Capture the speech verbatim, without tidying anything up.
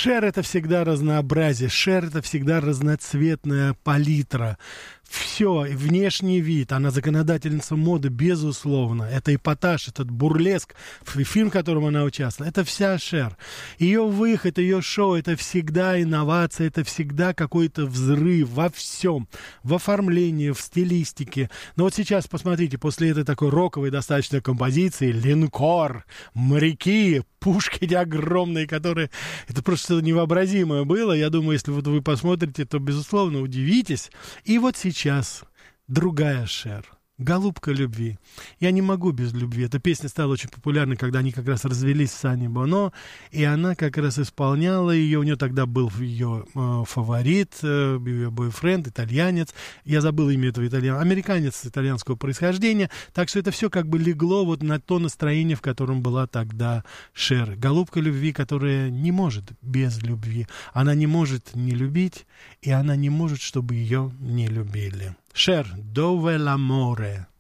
Шер — это всегда разнообразие, Шер — это всегда разноцветная палитра. Все, внешний вид, она законодательница моды, безусловно. Это эпатаж, этот бурлеск, фильм, в котором она участвовала. Это вся Шер. Ее выход, ее шоу — это всегда инновация, это всегда какой-то взрыв во всем. В оформлении, в стилистике. Но вот сейчас, посмотрите, после этой такой роковой достаточно композиции «Линкор», «Моряки», пушки эти огромные, которые... Это просто что-то невообразимое было. Я думаю, если вот вы посмотрите, то, безусловно, удивитесь. И вот сейчас другая Шер. «Голубка любви». Я не могу без любви. Эта песня стала очень популярной, когда они как раз развелись с Санни Боно, и она как раз исполняла ее. У нее тогда был ее э, фаворит, э, ее бойфренд, итальянец. Я забыл имя этого итальянца. Американец итальянского происхождения. Так что это все как бы легло вот на то настроение, в котором была тогда Шер. Голубка любви, которая не может без любви. Она не может не любить, и она не может, чтобы ее не любили. Шер, «Dove l'amore».